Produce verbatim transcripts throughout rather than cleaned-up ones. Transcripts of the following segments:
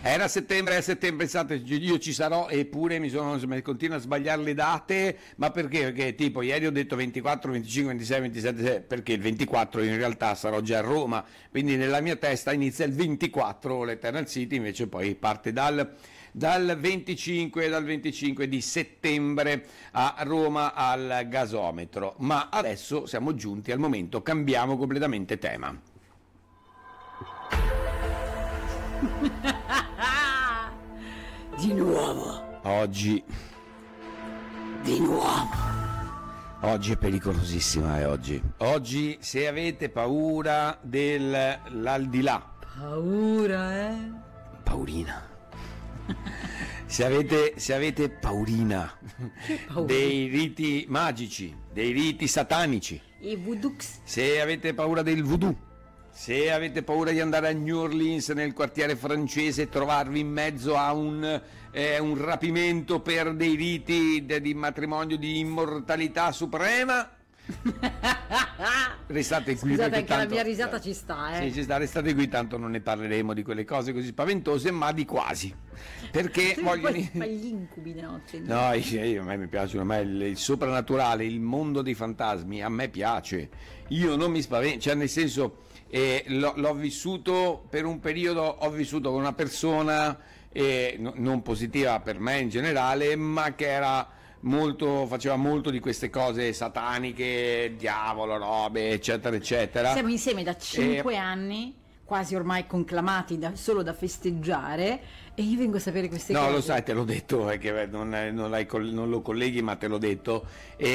Era settembre, è settembre, pensate, io ci sarò, eppure mi sono mi continuo a sbagliare le date, ma perché? Perché tipo ieri ho detto ventiquattro, venticinque, ventisei, ventisette, perché il ventiquattro in realtà sarò già a Roma, quindi nella mia testa inizia il ventiquattro l'Eternal City, invece poi parte dal, dal venticinque, dal venticinque di settembre a Roma al gasometro. Ma adesso siamo giunti al momento, cambiamo completamente tema. Di nuovo. Oggi, Di nuovo. oggi è pericolosissima, eh, oggi. Oggi, se avete paura dell'aldilà, Paura, eh? paurina. Se avete, se avete paurina paura? dei riti magici, dei riti satanici, I Vudux. se avete paura del voodoo, se avete paura di andare a New Orleans nel quartiere francese e trovarvi in mezzo a un, eh, un rapimento per dei riti de, di matrimonio di immortalità suprema, restate qui. Scusate, perché anche tanto, la mia risata ci sta, eh. Sì, ci sta, restate qui, tanto non ne parleremo di quelle cose così spaventose, ma di quasi. Perché Tu voglio... poi fai gli incubi di notte. No, io, io- a me mi piacciono, a me il, il soprannaturale, il mondo dei fantasmi, a me piace. Io non mi spavento, cioè nel senso, eh, l'ho, l'ho vissuto per un periodo, ho vissuto con una persona eh, no- non positiva per me in generale, ma che era molto, faceva molto di queste cose sataniche, diavolo, robe, eccetera, eccetera. Siamo insieme da cinque anni, quasi ormai conclamati da- solo da festeggiare, e io vengo a sapere queste No, cose. lo sai, te l'ho detto, è che non, non, l'hai coll- non lo colleghi, ma te l'ho detto.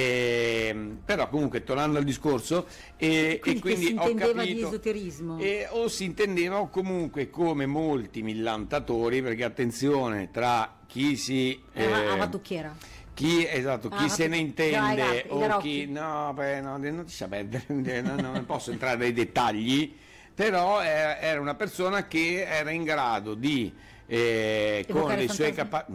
E, però comunque, tornando al discorso, e, Quindi e quindi che si ho intendeva capito, di esoterismo. e, o si intendeva o comunque come molti millantatori, perché attenzione, tra chi si... Eh, eh, a Vattucchiera. chi, esatto, chi Ah, se ne dai, intende dai, i o tarocchi. chi no, beh, no, non ti sa perdere, non, non posso entrare nei dettagli, però eh, era una persona che era in grado di eh, con Evocare le sue fantasmi?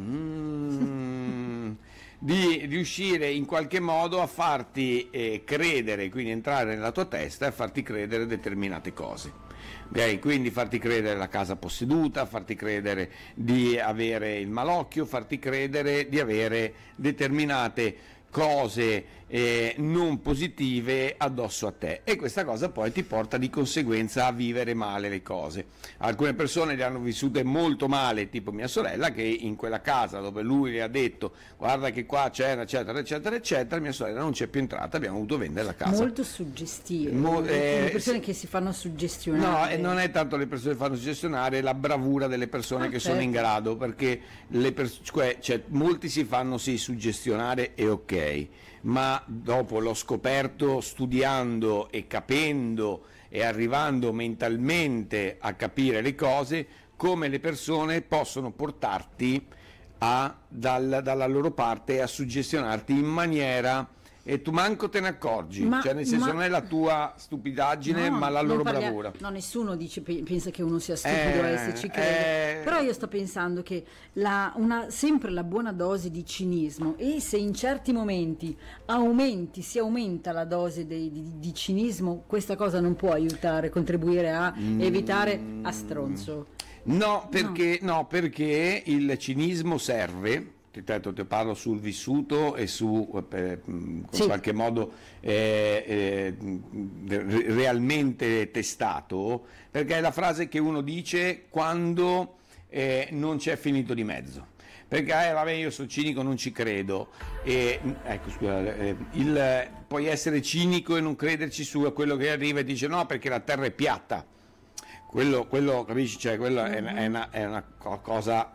capacità di riuscire in qualche modo a farti eh, credere, quindi entrare nella tua testa e farti credere determinate cose. Ok? Quindi farti credere la casa posseduta, farti credere di avere il malocchio, farti credere di avere determinate cose eh, non positive addosso a te, e questa cosa poi ti porta di conseguenza a vivere male le cose. Alcune persone le hanno vissute molto male, tipo mia sorella, che in quella casa dove lui le ha detto guarda che qua c'era eccetera eccetera eccetera, mia sorella non c'è più entrata, abbiamo dovuto vendere la casa. Molto suggestive. Mo- eh, le persone sì. che si fanno No, suggestionare. e non è tanto le persone che fanno suggestionare, è la bravura delle persone Ah, che certo. sono in grado, perché le pers- cioè, cioè, molti si fanno sì suggestionare e ok, ma dopo l'ho scoperto studiando e capendo e arrivando mentalmente a capire le cose, come le persone possono portarti a, dal- dalla loro parte a suggestionarti in maniera e tu manco te ne accorgi, Ma- cioè nel senso ma- non è la tua stupidaggine No, ma la non loro parlia- bravura. No, nessuno dice, pe- pensa che uno sia stupido Eh, e se ci crede. eh. Però io sto pensando che la, una, sempre la buona dose di cinismo, e se in certi momenti aumenti, si aumenta la dose dei- di, di cinismo, questa cosa non può aiutare, contribuire a Mm. evitare a stronzo. No, perché, no, perché il cinismo serve, ti, ripeto, ti parlo sul vissuto e su eh, in Sì. qualche modo eh, eh, re- realmente testato, perché è la frase che uno dice quando eh, non c'è finito di mezzo. Perché eh, vabbè, io sono cinico, non ci credo. E, ecco, scusa, eh, il, puoi essere cinico e non crederci su quello che arriva e dice no perché la terra è piatta. Quello, quello capisci? Cioè, quello è, è una, è una co- cosa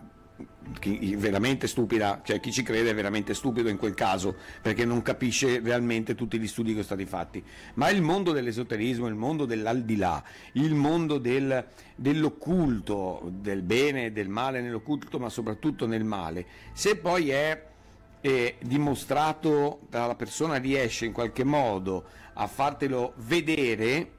chi- veramente stupida, cioè chi ci crede è veramente stupido in quel caso, perché non capisce realmente tutti gli studi che sono stati fatti. Ma il mondo dell'esoterismo, il mondo dell'aldilà, il mondo del, dell'occulto, del bene e del male nell'occulto, ma soprattutto nel male, se poi è eh, dimostrato, la persona riesce in qualche modo a fartelo vedere,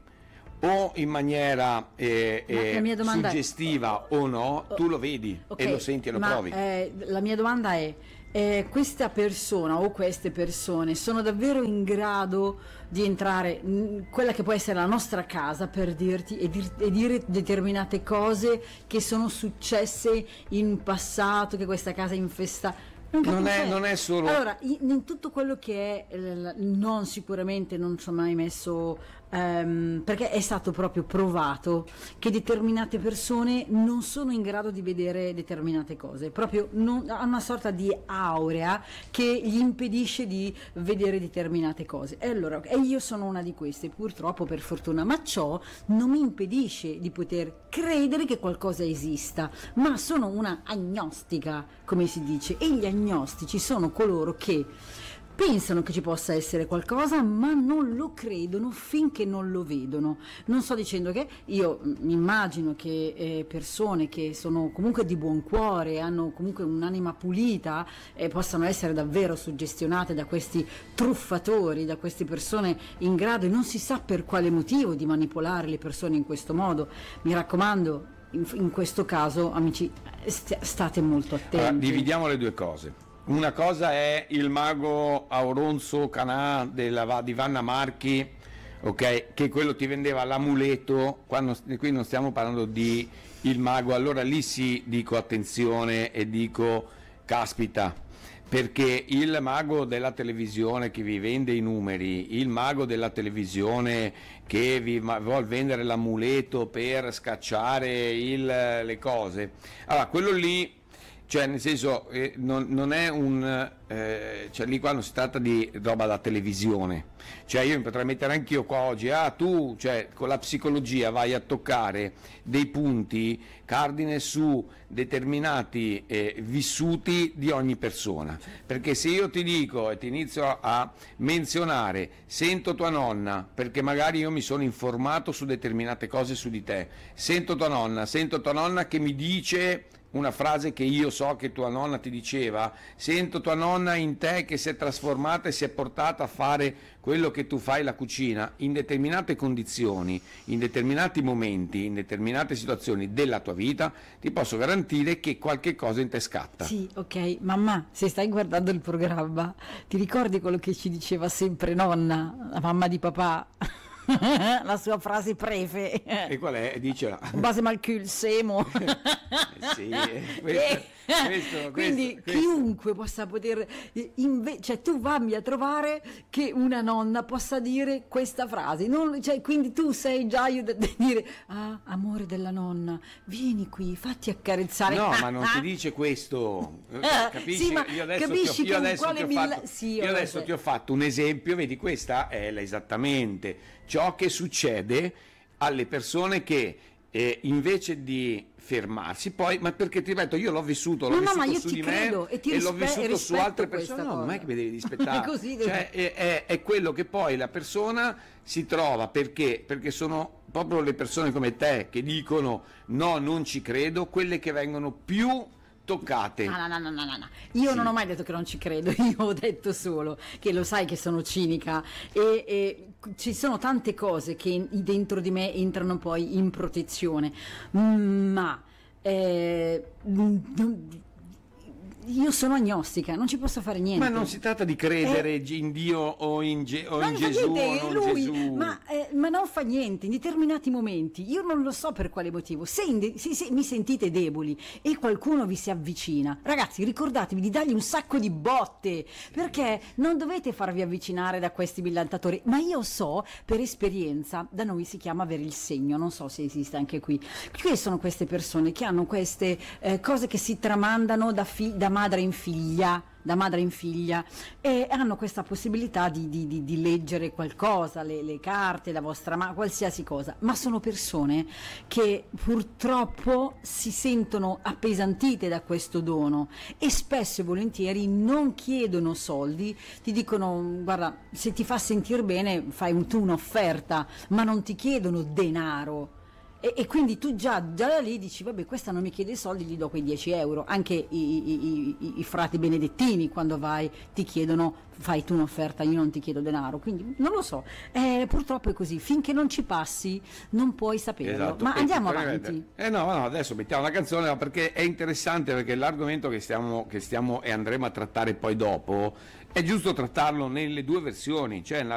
o in maniera eh, Ma eh, la mia domanda è- suggestiva o no, tu lo vedi Ok, e lo senti e lo ma, provi. eh, la mia domanda è: eh, questa persona o queste persone sono davvero in grado di entrare in quella che può essere la nostra casa per dirti e, dir- e dire determinate cose che sono successe in passato, che questa casa è infestata. Non, Non è, non è solo... Allora, in, in tutto quello che è, eh, non sicuramente non ci ho mai messo, ehm, perché è stato proprio provato che determinate persone non sono in grado di vedere determinate cose, proprio non, ha una sorta di aurea che gli impedisce di vedere determinate cose. E allora, e io sono una di queste, purtroppo, per fortuna, ma ciò non mi impedisce di poter credere che qualcosa esista, ma sono una agnostica, come si dice, e gli agnostici sono coloro che pensano che ci possa essere qualcosa, ma non lo credono finché non lo vedono. Non sto dicendo che io mi immagino che eh, persone che sono comunque di buon cuore, hanno comunque un'anima pulita, eh, possano essere davvero suggestionate da questi truffatori, da queste persone in grado, e non si sa per quale motivo, di manipolare le persone in questo modo. Mi raccomando, in, in questo caso, amici, st- state molto attenti. Allora, dividiamo le due cose. Una cosa è il mago Auronzo Canà della, di Vanna Marchi, ok, che quello ti vendeva l'amuleto. Quando, qui non stiamo parlando di il mago, allora lì sì dico attenzione e dico caspita, perché il mago della televisione che vi vende i numeri, il mago della televisione che vi vuol vendere l'amuleto per scacciare il, le cose, allora quello lì, cioè nel senso eh, non, non è un eh, cioè lì qua non si tratta di roba da televisione, cioè io mi potrei mettere anch'io qua oggi, ah tu cioè con la psicologia vai a toccare dei punti cardine su determinati eh, vissuti di ogni persona, perché se io ti dico e ti inizio a menzionare sento tua nonna, perché magari io mi sono informato su determinate cose su di te, sento tua nonna, sento tua nonna che mi dice una frase che io so che tua nonna ti diceva, sento tua nonna in te che si è trasformata e si è portata a fare quello che tu fai, la cucina, in determinate condizioni, in determinati momenti, in determinate situazioni della tua vita, ti posso garantire che qualche cosa in te scatta. Sì, ok, mamma, se stai guardando il programma, ti ricordi quello che ci diceva sempre nonna, la mamma di papà? La sua frase prefe. E qual è? Dicela. Base mal cul semo. Sì, questo, questo, quindi questo, chiunque possa poter inve- cioè tu vammi a trovare che una nonna possa dire questa frase, non, cioè, quindi tu sei già io da dire ah, amore della nonna, vieni qui, fatti accarezzare. No, ah, ma non ah. ti dice questo. Capisci? Sì, ma io adesso capisci ti ho, io che adesso quale ti ho milla- fatto, sì, io io adesso lo so. ti ho fatto un esempio, vedi, questa è esattamente ciò che succede alle persone che eh, invece di fermarsi poi, ma perché ti ripeto, io l'ho vissuto, l'ho No, no, vissuto ma io su ti di credo me e ti e l'ho rispe- vissuto su rispetto altre questa persone. No, non cosa. è che mi devi rispettare, Così deve- cioè, è, è- è quello che poi la persona si trova, perché? Perché sono proprio le persone come te che dicono no, non ci credo, quelle che vengono più toccate. No, no, no, no, no, no. Io Sì. non ho mai detto che non ci credo, io ho detto solo che lo sai che sono cinica e, e ci sono tante cose che in- dentro di me entrano poi in protezione, ma eh, non- io sono agnostica, non ci posso fare niente. Ma non si tratta di credere in Dio o in, Ge- o Ma in non fa Gesù niente, o non lui, Gesù. Ma, eh, ma non fa niente, in determinati momenti, io non lo so per quale motivo, se, in de- se- se mi sentite deboli e qualcuno vi si avvicina, ragazzi ricordatevi di dargli un sacco di botte, perché non dovete farvi avvicinare da questi millantatori, ma io so per esperienza, da noi si chiama avere il segno, non so se esiste anche qui, qui sono queste persone che hanno queste eh, cose che si tramandano da, fi- da madre in figlia, da madre in figlia, e hanno questa possibilità di, di- di- di leggere qualcosa, le, le carte, la vostra mano, qualsiasi cosa, ma sono persone che purtroppo si sentono appesantite da questo dono e spesso e volentieri non chiedono soldi, ti dicono guarda, se ti fa sentire bene fai un, tu un'offerta, ma non ti chiedono denaro. E, e quindi tu già, già da lì dici, vabbè, questa non mi chiede i soldi, gli do quei dieci euro. Anche i, i, i, i frati benedettini, quando vai, ti chiedono, fai tu un'offerta, io non ti chiedo denaro. Quindi non lo so, eh, purtroppo è così, finché non ci passi non puoi saperlo. Esatto. Ma E andiamo ti- avanti. Eh no, no, adesso mettiamo la canzone, no, perché è interessante, perché l'argomento che stiamo, che stiamo e andremo a trattare poi dopo è giusto trattarlo nelle due versioni, cioè la